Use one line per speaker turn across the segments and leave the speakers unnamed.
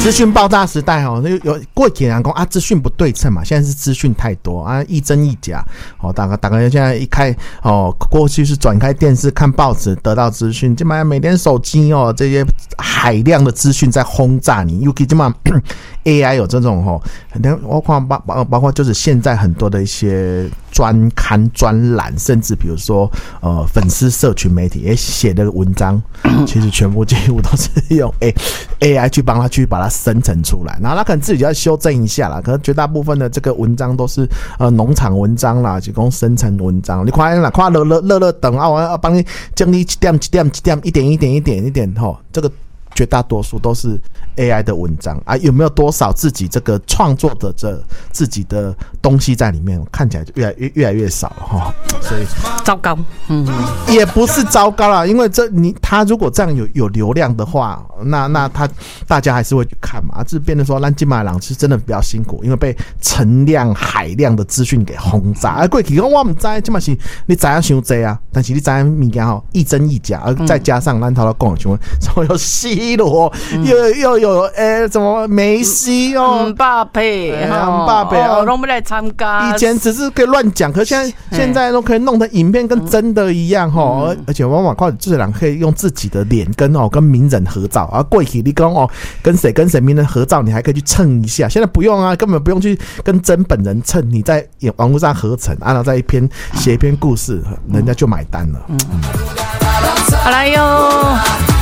资讯爆炸时代哦，有过几年讲啊，资讯不对称嘛，现在是资讯太多啊，一真一假哦。大概现在一开哦，过去是转开电视看报纸得到资讯，今晚每天手机哦这些海量的资讯在轰炸你，尤其今晚 AI 有这种哦，我看包括就是现在很多的一些专刊专栏，甚至比如说粉丝社群媒体写的文章，其实全部几乎都是用 AI 去帮他去把它生成出来，然后他可能自己要修正一下啦，可能绝大部分的这个文章都是农场文章啦，就讲生成文章。你看啦，看乐等啊，我要帮你整理一点吼，这个绝大多数都是 AI 的文章啊，有没有多少自己这个创作的自己的东西在里面？看起来就越来越少哈，所以
糟糕，
也不是糟糕啦，因为他如果这样有流量的话，那大家还是会去看嘛，这变成说咱金马郎是真的比较辛苦，因为被陈量海量的资讯给轰炸。啊，过去讲我唔知，金马是你知影伤济啊，但是你知影物件吼一真一假，而再加上咱头头讲什么有C罗，又有什么梅西哦，
姆巴佩
哦，
拢不来参加。
以前只是可以乱讲，可是现在都可以弄成影片跟真的一样吼，而且往往靠这些人可以用自己的脸跟名人合照啊，过去你讲跟谁名人合照，你还可以去蹭一下，现在不用啊，根本不用去跟真本人蹭，你在网络上合成，然后在写一篇故事，人家就买单了。
好来哟。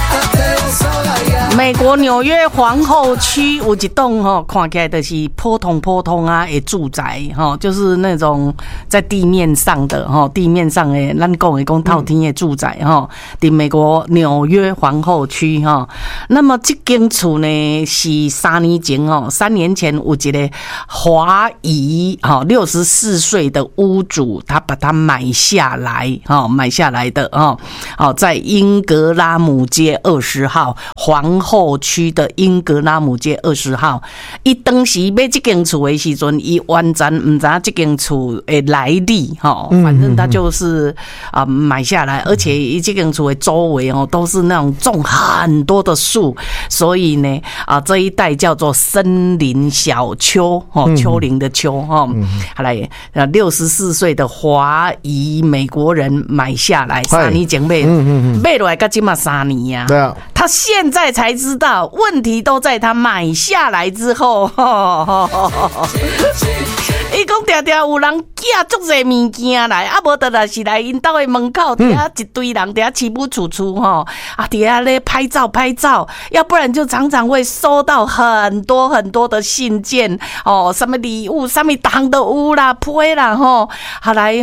美国纽约皇后区有一栋看起来就是普通啊的住宅就是那种在地面上的地面上的咱讲透天的住宅在美国纽约皇后区那么这间厝呢是3年前有一个华裔64岁的屋主，他把它买下来的在英格拉姆街20号皇后区的英格拉姆街20号，他当时买这间厝的时阵，他完全不知道这间厝的来历反正他就是买下来，而且这间厝的周围都是那种种很多的树，所以呢这一带叫做森林小丘丘陵的丘好来64岁的华裔美国人买下来3年前买落来到现在3年啊，
对啊，
他现在才知道问题都在他买下来之后。伊讲常常有人寄足侪物件来，啊无得来是来因兜的门口，底下一堆人，底下起不楚底下咧拍照，要不然就常常会收到很多的信件什么礼物，什么糖的物啦、批啦好来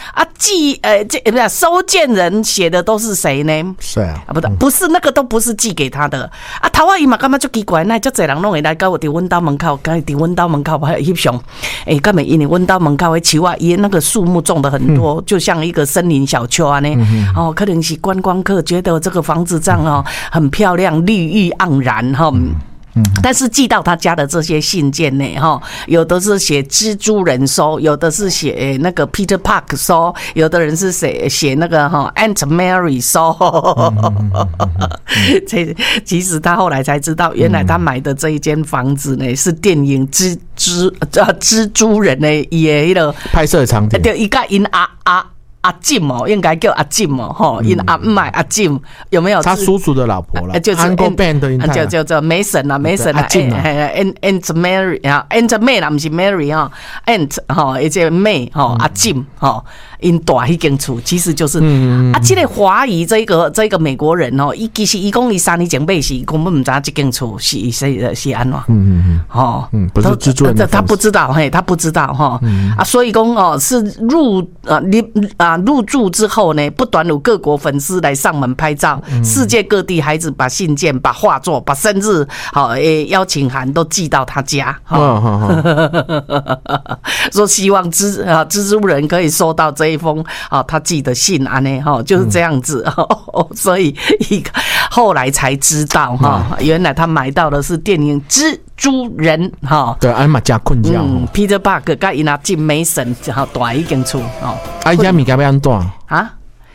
收件人写的都是谁呢？
是啊，
不是那个都不是寄给他的啊。头仔伊嘛感觉足奇怪，那足侪人拢会来到我伫阮兜门口，甲伫阮兜门口拍翕相，干嘛？因为阮兜门口的树啊，伊那个树木种的很多，就像一个森林小丘啊呢。可能是观光客觉得这个房子这样很漂亮，绿意盎然但是寄到他家的这些信件呢，有的是写蜘蛛人收，有的是写那个 Peter Park 收，有的人是写那个Aunt Mary 收。其实他后来才知道，原来他买的这一间房子呢，是电影蜘蛛人的那个
拍摄场景，
对，一个因阿进应该叫阿进因阿买阿进有没有？
他叔叔的老婆啦，
就是
Uncle Ben 的
叫梅婶啦，Aunt Mary 啊 ，Aunt May 啦，不是 Mary Aunt 而且 May 阿进因大迄间厝，其实就是这个华裔这个美国人其实伊讲伊3年前买是根本不知道这间厝是安怎
不是蜘蛛人，
他不知道他不知道所以讲是入住之后呢，不断有各国粉丝来上门拍照，世界各地孩子把信件、把画作、把生日邀请函都寄到他家，说希望蜘蛛人可以收到这一封他寄的信就是这样子所以后来才知道原来他买到的是电影蜘蛛人
对，安嘛加困觉
Peter Park 跟伊那进梅婶大一间厝
伊家物件要安怎
啊？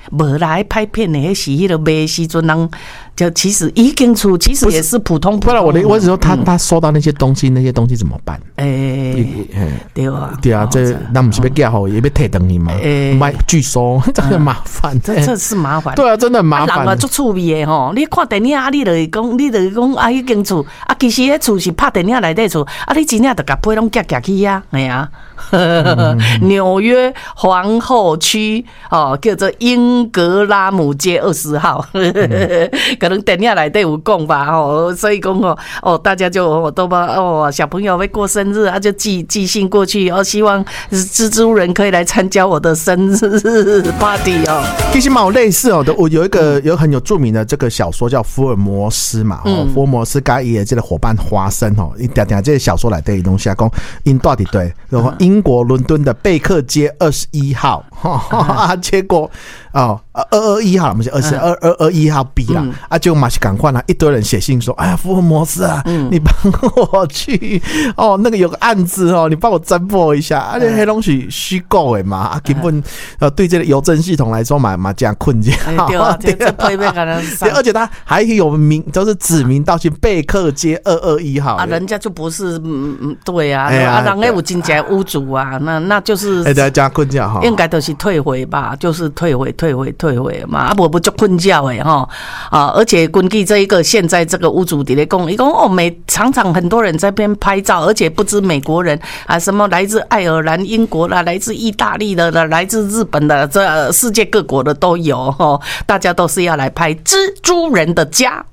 无啦，拍片的迄是迄个卖时阵人，就其实已经出，其实也是普通。
不然我只说他收到那些东西怎么办？
对啊，
对啊，这那不是被寄好，也被退等你嘛？买拒收，这很麻烦，
这是麻烦。
对啊，真的很麻烦。
人啊，足趣味的吼！你看电影啊，你就是讲啊，已经厝啊，其实迄厝是拍电影内底厝啊，你真正就甲批拢夹去啊，哎呀。纽约皇后区哦，叫做英格拉姆街20号，可能电影内底有讲吧哦，所以讲哦，大家就都把小朋友会过生日啊，就寄信过去哦，希望蜘蛛人可以来参加我的生日 party 哦。
其实蛮有类似哦，我有一个很有著名的这个小说叫福尔摩斯嘛，福尔摩斯加伊的这个伙伴华生哦，一点这个小说来对东西讲，因到底对，英国伦敦的贝克街21号，结果221号，不是221号 B 啦，就马上赶快啦，一堆人写信说，哎呀，福尔摩斯啊，你帮我去那个有个案子你帮我侦破一下，而且黑东西虚构的嘛，根本对这个邮政系统来说嘛这样困境，
对啊，这配备可能是，
而且他还有名，就是指名道姓贝克街221号
啊，人家就不是对啊，人家有真正屋主啊，那就是
加困觉哈，
应该都是退回吧，就是退回嘛，啊不就困觉的哈啊，而且根据这一个现在这个屋主在讲，伊讲常常很多人在边拍照，而且不止美国人啊，什么来自爱尔兰、英国啦，来自意大利的，来自日本的，这世界各国的都有哈，大家都是要来拍蜘蛛人的家。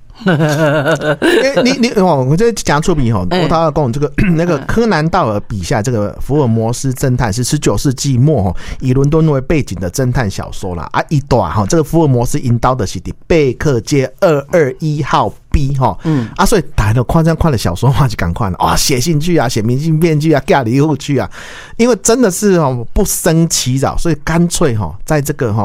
我这讲出笔我他要讲这个那个柯南道尔笔下这个福尔摩斯侦探是19世纪末以伦敦为背景的侦探小说啦啊，一段这个福尔摩斯引导的是贝克街221号B 所以大家都看了小说话就赶快写信去啊，写明信片去啊，寄礼物去啊，因为真的是不胜其扰，所以干脆在这个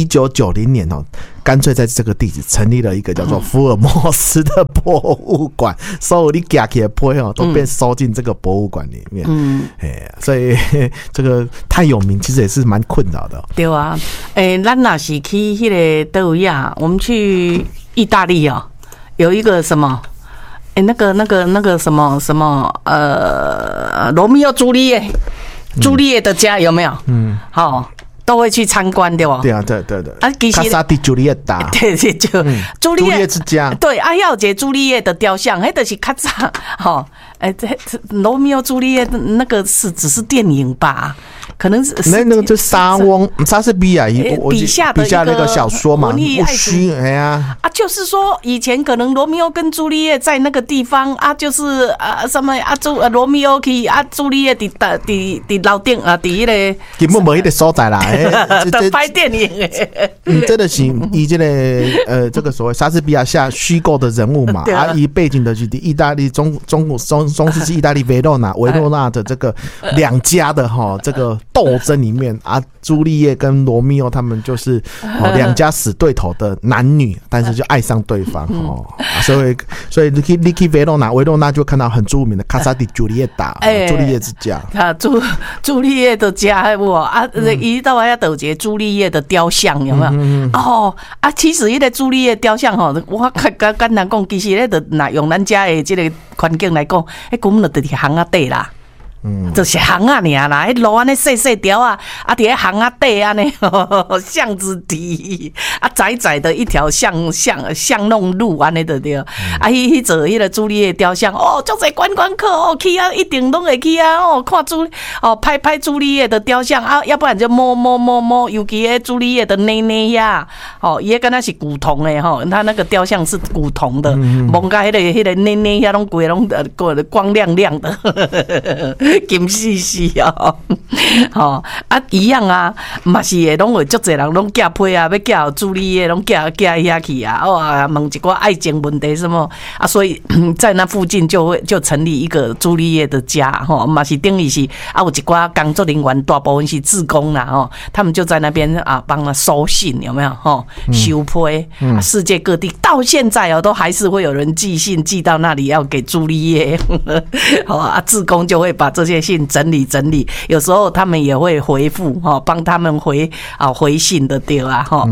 1990年干脆在这个地址成立了一个叫做福尔摩斯的博物馆，所有你寄去的批都被收进这个博物馆里面。所以这个太有名，其实也是蛮困扰的。
对啊，咱那是去那个德维亚，我们去意大利有一个什么，那个什么罗密欧朱丽叶的家有没有？好。都会去参观对吧？
对啊，对
啊，其实
卡萨迪朱丽叶达，
对，就朱丽叶
之家，对
啊，要有朱丽叶的雕像，那就是卡萨这罗密欧朱丽叶那个只是电影吧？可能是
那个就莎士比亚笔下那个小说嘛，不虚
就是说以前可能罗密欧跟朱丽叶在那个地方啊，就是什么罗密欧去朱丽叶的楼顶啊，那个
根本没那个所在啦，
拍电影
真的是以这个所谓莎士比亚下虚构的人物嘛，以背景的是意大利中世纪意大利维罗纳的这个两家的这个斗争里面朱丽叶跟罗密欧他们就是两家死对头的男女，但是就爱上对方所以你去维罗纳就看到很著名的卡萨迪朱丽叶达，朱丽叶之家，
朱丽叶的家一到还要有一个朱丽叶的雕像有没有？其实那个朱丽叶雕像我简单讲，其实那就用咱家的这个环境来讲，那根本就是巷仔底啦。就是巷仔尔啦，迄路安尼细细条伫迄巷仔底安尼，巷子底窄窄的一条巷弄路安尼就对。迄座迄个朱丽叶雕像，足侪观光客去一定拢会去看拍朱丽叶的雕像要不然就摸，尤其迄朱丽叶的内呀，伊敢若是古铜的他那个雕像是古铜的，摸甲迄个内呀，拢规拢光亮亮的。金死一样嘛是会拢会足侪人拢寄批要寄朱丽叶，拢寄遐去问一寡爱情问题什么所以在那附近就成立一个朱丽叶的家嘛是等于是有一寡工作人员大部分是志工啦他们就在那边帮他收信有没有收批世界各地到现在都还是会有人寄信寄到那里要给朱丽叶志工就会把这些信整理整理，有时候他们也会回复哈，帮他们回信的对啊哈。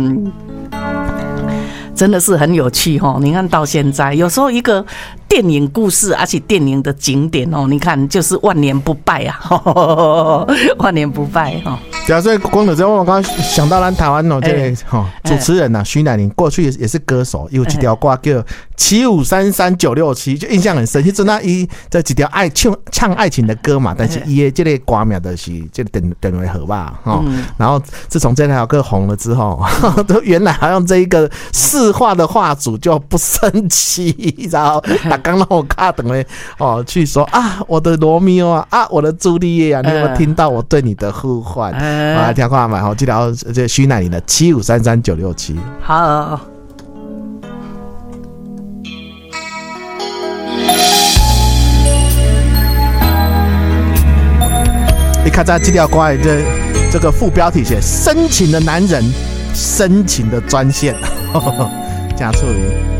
真的是很有趣哦！你看到现在，有时候一个电影故事，而且电影的景点哦，你看就是万年不败啊，万年不败哈。
对啊，所以光的之后，我刚刚想到咱台湾哦，这个主持人呐，徐乃麟过去也是歌手，有一条歌叫7533-967，就印象很深。其实那这几条唱爱情的歌嘛，但是伊的这个歌名就是这个电话号码哈。然后自从这条歌红了之后，都原来好像这一个市话的话主就不生气，然后他刚让我卡等嘞去说啊，我的罗密欧啊，我的朱丽叶啊，你有没有听到我对你的呼唤？来听看嘛，这条这徐乃麟的7533-967。
好。
你看在这条歌的这个副标题写深情的男人，深情的专线，加处理。